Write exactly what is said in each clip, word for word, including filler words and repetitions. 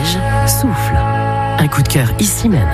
neige, souffle. Un coup de cœur ici même.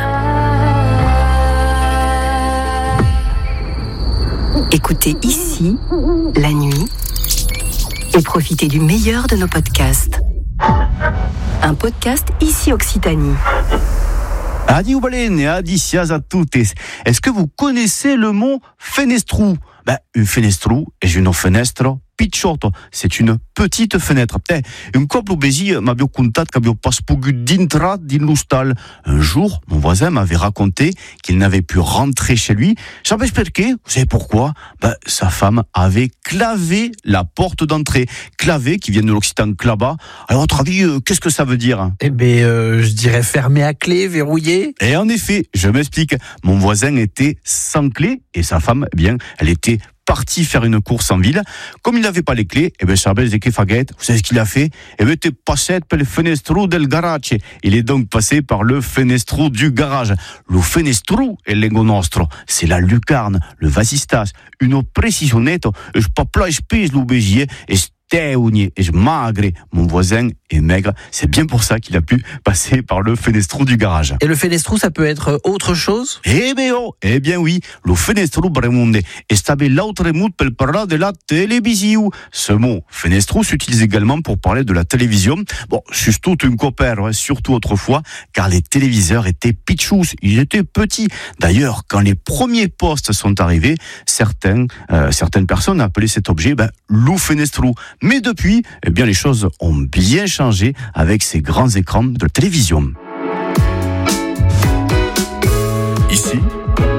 Écoutez ici, la nuit, et profitez du meilleur de nos podcasts. Un podcast Ici Occitanie. Adi Ubalen et Adi Siaz à toutes. Est-ce que vous connaissez le mot fenestrou? Ben, une fenestrou est une fenêtre picciotto, c'est une petite fenêtre. Un couple obési m'avait contato che avevo pas pogut dintra din l'hostal. Un jour, mon voisin m'avait raconté qu'il n'avait pu rentrer chez lui. Savez pourquoi? Vous savez pourquoi? Ben, sa femme avait clavé la porte d'entrée. Clavé, qui vient de l'occitan clava. Alors, à votre avis, euh, qu'est-ce que ça veut dire? Eh bien, euh, je dirais fermé à clé, verrouillé. Et en effet, je m'explique. Mon voisin était sans clé et sa femme, eh bien, elle était parti faire une course en ville. Comme il n'avait pas les clés, eh ben, Charbel Zeke Faguet, vous savez ce qu'il a fait? Eh ben, t'es passé per le fenestro del garage. Il est donc passé par le fenestro du garage. Le fenestro è lengo nostro. C'est la lucarne, le vasistas, une précisionette, et je pas plat, je pèse l'obégier, et et je magre. Mon voisin est maigre. C'est bien pour ça qu'il a pu passer par le fenestro du garage. Et le fenestro, ça peut être autre chose? Eh bien, oh, eh bien oui, le fenestro bremonde est stable l'autre mot pour parler de la télévision. Ce mot fenestro s'utilise également pour parler de la télévision. Bon, surtout une copère, ouais, surtout autrefois, car les téléviseurs étaient pitchous, ils étaient petits. D'ailleurs, quand les premiers postes sont arrivés, certains, euh, certaines personnes appelaient cet objet ben, le fenestro. Mais depuis, eh bien, les choses ont bien changé avec ces grands écrans de télévision. Ici,